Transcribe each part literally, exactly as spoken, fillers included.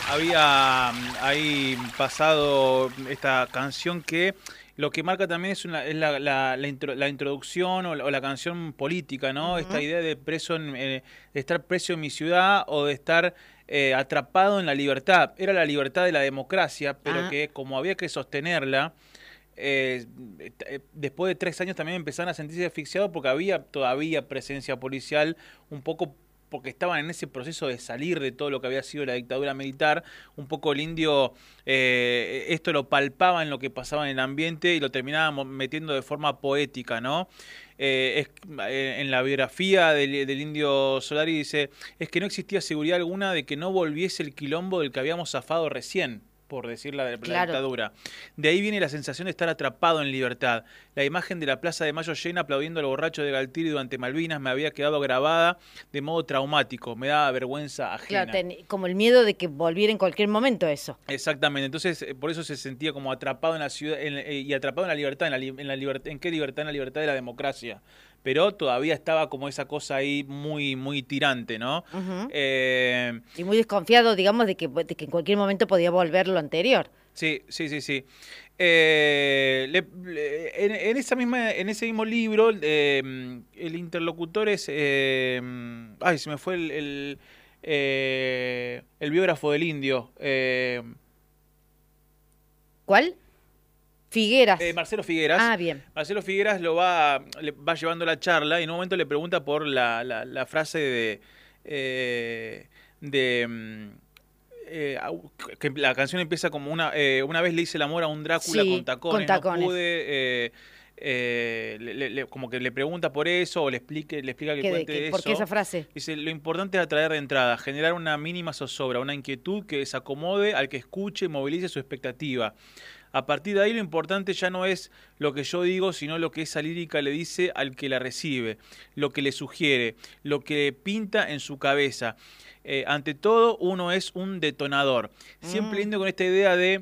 había mm, ahí pasado esta canción que lo que marca también es, una, es la, la, la, intro, la introducción o la, o la canción política, ¿no? Esta Ujú. idea de preso en, eh, de estar preso en mi ciudad o de estar eh, atrapado en la libertad. Era la libertad de la democracia, pero Ah, que como había que sostenerla, eh, eh, después de tres años también empezaron a sentirse asfixiados porque había todavía presencia policial, un poco porque estaban en ese proceso de salir de todo lo que había sido la dictadura militar. Un poco el indio eh, esto lo palpaba en lo que pasaba en el ambiente y lo terminaba metiendo de forma poética, ¿no? Eh, es, eh, en la biografía del, del indio Solari dice, es que no existía seguridad alguna de que no volviese el quilombo del que habíamos zafado recién, por decir la, la claro. dictadura. De ahí viene la sensación de estar atrapado en libertad. La imagen de la Plaza de Mayo llena aplaudiendo al borracho de Galtieri durante Malvinas me había quedado grabada de modo traumático. Me daba vergüenza Claro, ajena. ten- como el miedo de que volviera en cualquier momento eso. Exactamente, entonces eh, por eso se sentía como atrapado en la ciudad en, eh, y atrapado en la libertad, en la, li- en la libertad, ¿en qué libertad? En la libertad de la democracia. Pero todavía estaba como esa cosa ahí muy, muy tirante, ¿no? Ujú. Eh, Y muy desconfiado, digamos, de que, de que en cualquier momento podía volver lo anterior. Sí, sí, sí, sí. Eh, le- le- en, en esa misma, en ese mismo libro, eh, el interlocutor es, eh, ay, se me fue el, el, eh, el biógrafo del indio, eh, ¿Cuál? eh, Figueras. Marcelo Figueras. Ah, bien. Marcelo Figueras lo va, le va llevando la charla y en un momento le pregunta por la, la, la frase de, eh, de mm, eh, au- que la canción empieza como una eh, una vez le hice el amor a un Drácula con Sí, con tacones, no tacones. pude, eh, eh, le- le- le- como que le pregunta por eso o le explique, le explica que ¿Qué de, qué, cuente ¿Por qué esa eso. frase? Dice, lo importante es atraer de entrada, generar una mínima zozobra, una inquietud que desacomode al que escuche y movilice su expectativa. A partir de ahí lo importante ya no es lo que yo digo, sino lo que esa lírica le dice al que la recibe, lo que le sugiere, lo que pinta en su cabeza. Eh, ante todo, uno es un detonador. Siempre Mm, lindo con esta idea de,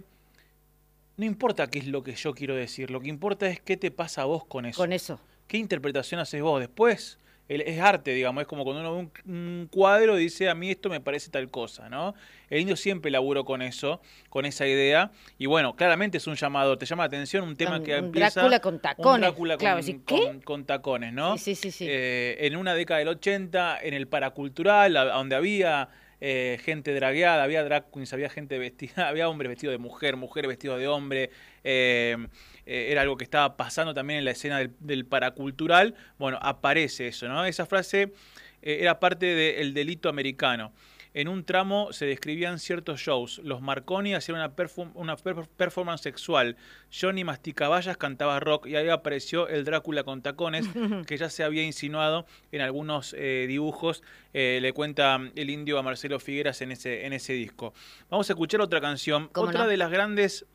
no importa qué es lo que yo quiero decir, lo que importa es qué te pasa a vos con con eso. eso. ¿Qué interpretación haces vos? Después, el- es arte, digamos, es como cuando uno ve un, un cuadro y dice, a mí esto me parece tal cosa, ¿no? El indio siempre laburó con eso, con esa idea, y bueno, claramente es un llamado, te llama la atención un tema Un, que un empieza, Drácula con un tacones. Drácula Claro, con, decís, ¿qué? con, con tacones, Sí, ¿no? sí, sí, sí. Eh, en una década del ochenta, en el paracultural, a- donde había eh, gente dragueada, había drag queens, había gente vestida, había hombres vestidos de mujer, mujeres vestidos de hombre, eh, eh, era algo que estaba pasando también en la escena del, del paracultural. Bueno, aparece eso, ¿no? Esa frase eh, era parte del delito americano. En un tramo se describían ciertos shows. Los Marconi hacían una, perfum- una per- performance sexual. Johnny Masticaballas cantaba rock y ahí apareció el Drácula con tacones que ya se había insinuado en algunos eh, dibujos. Eh, le cuenta el indio a Marcelo Figueras en ese, en ese disco. Vamos a escuchar otra canción. ¿Cómo Otra no? de las grandes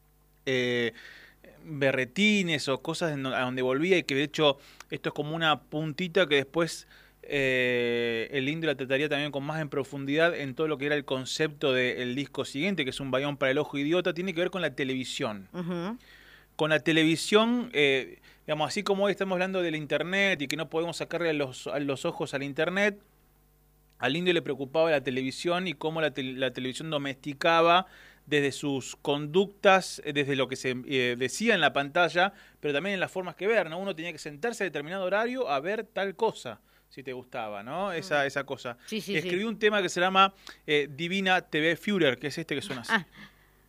eh, berretines o cosas en do- a donde volvía y que de hecho esto es como una puntita que después eh, el indio la trataría también con más en profundidad en todo lo que era el concepto del disco siguiente, que es Un Bayón para el Ojo Idiota, tiene que ver con la televisión. Ujú. Con la televisión, eh, digamos, así como hoy estamos hablando del internet y que no podemos sacarle a los, a los ojos al internet, al indio le preocupaba la televisión y cómo la, te la televisión domesticaba desde sus conductas, eh, desde lo que se eh, decía en la pantalla, pero también en las formas que ver, ¿no? Uno tenía que sentarse a determinado horario a ver tal cosa, si te gustaba, ¿no? Esa, esa cosa. Sí, sí, sí. Escribí un tema que se llama eh, Divina T V Führer, que es este que suena así. Ah,